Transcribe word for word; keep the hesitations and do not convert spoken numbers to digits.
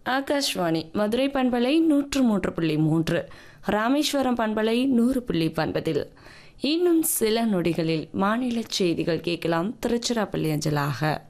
ஆகாஷ்வாணி மதுரை பண்பலை நூற்று மூன்று புள்ளி மூன்று, ராமேஸ்வரம் பண்பலை நூறு புள்ளி ஒன்பதில் இன்னும் சில நொடிகளில் மாநில செய்திகள் கேட்கலாம். திருச்சிராப்பள்ளி அஞ்சலாக.